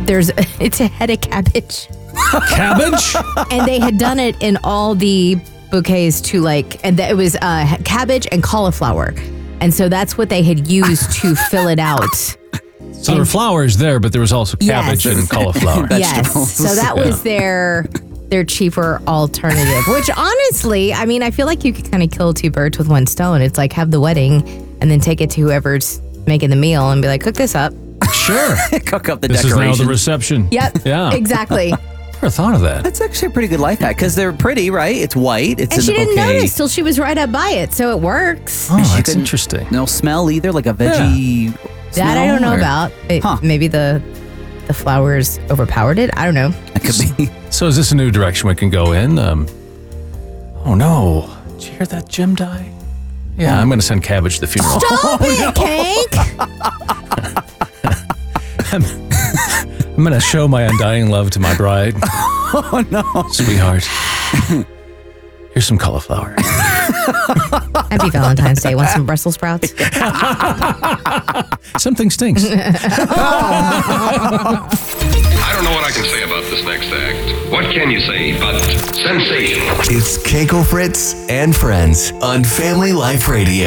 it's a head of cabbage. Cabbage? And they had done it in all the bouquets to and it was cabbage and cauliflower. And so that's what they had used to fill it out. So there were flowers there, but there was also cabbage and cauliflower. Yes. So that was their cheaper alternative, which honestly, I mean, I feel like you could kind of kill two birds with one stone. It's like have the wedding and then take it to whoever's making the meal and be like, cook this up. Sure. Cook up the This decorations. is now the reception. Yep. Yeah. Exactly. Never thought of that. That's actually a pretty good life hack because they're pretty, right? It's white. It's And in she the didn't bouquet. notice till she was right up by it, so it works. Oh, that's couldn't- interesting. No smell either, like a veggie smell? That I don't know or- about. Huh. Maybe the flowers overpowered it. I don't know. It could be. So is this a new direction we can go in? Oh no. Did you hear that Jim die? Yeah, I'm going to send cabbage to the funeral. Stop it, Cake! I'm going to show my undying love to my bride. Oh, no. Sweetheart, here's some cauliflower. Happy Valentine's Day. Want some Brussels sprouts? Something stinks. I don't know what I can say about this next act. What can you say but sensational? It's Keiko Fritz and Friends on Family Life Radio.